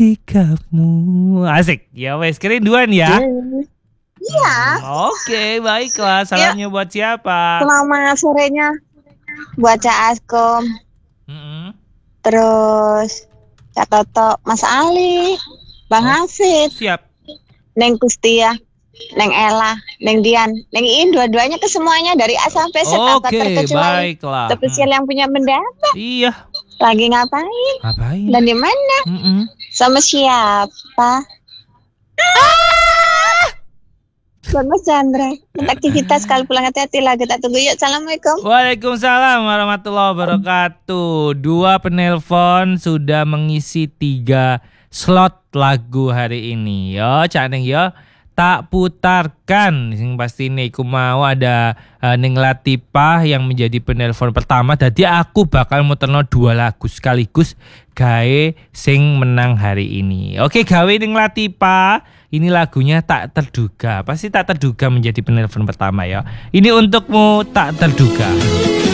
sikapmu. Asik. Ya wes, kerinduan ya. Iya. Oke, baiklah. Salamnya buat siapa? Selamat sorenya buat Cak Askom. Terus Cak Toto, Mas Ali, Bang Hafid, Siap. Neng Kustia, Neng Ella, Neng Dian, Neng Iin, dua-duanya ke semuanya dari A sampai Z tanpa terkecuali. Baiklah. Spesial yang punya benda apa? Iya. Lagi ngapain? Ngapain? Dan di mana? Sama siapa? Buat Mas Chandra. Aktivitas kalau pulang hati-hati lah, kita tunggu yuk. Assalamualaikum. Waalaikumsalam warahmatullahi wabarakatuh. 2 penelpon sudah mengisi 3 slot lagu hari ini. Yo, Cak Neng yo. Tak putarkan sing pasti nih aku mau ada Neng Latifah yang menjadi penelpon pertama. Jadi aku bakal muterno 2 lagu sekaligus gawe sing menang hari ini. Oke, gawe Neng Latifah. Ini lagunya Tak Terduga. Pasti tak terduga menjadi penelpon pertama ya. Ini untukmu Tak Terduga.